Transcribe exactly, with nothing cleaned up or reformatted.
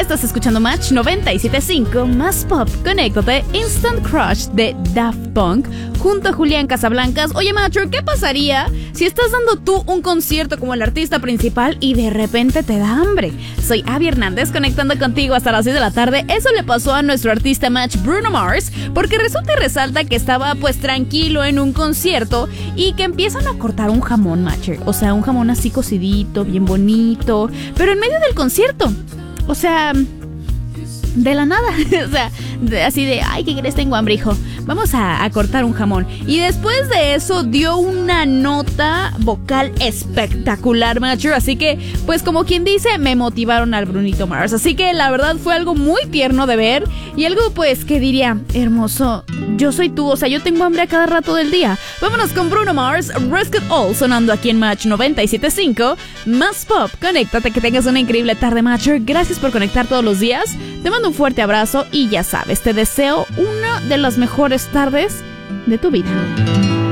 Estás escuchando Match noventa y siete punto cinco, más pop. Conéctate, Instant Crush de Daft Punk junto a Julián Casablancas. Oye, Macho, ¿qué pasaría si estás dando tú un concierto como el artista principal y de repente te da hambre? Soy Abby Hernández, conectando contigo hasta las seis de la tarde. Eso le pasó a nuestro artista Match, Bruno Mars, porque resulta y resalta que estaba pues tranquilo en un concierto y que empiezan a cortar un jamón, Match. O sea, un jamón así cocidito, bien bonito, pero en medio del concierto. O sea, de la nada. O sea, de, así de, ay, ¿qué crees? Tengo hambre, hijo. Vamos a, a cortar un jamón. Y después de eso dio una nota vocal espectacular, Macho. Así que, pues como quien dice, me motivaron al Brunito Mars. Así que la verdad fue algo muy tierno de ver. Y algo pues que diría, hermoso, yo soy tú, o sea, yo tengo hambre a cada rato del día. Vámonos con Bruno Mars, Risk It All, sonando aquí en Match noventa y siete punto cinco. Más pop, conéctate, que tengas una increíble tarde, Macho. Gracias por conectar todos los días. Te mando un fuerte abrazo y ya sabes, te deseo una de las mejores tardes de tu vida.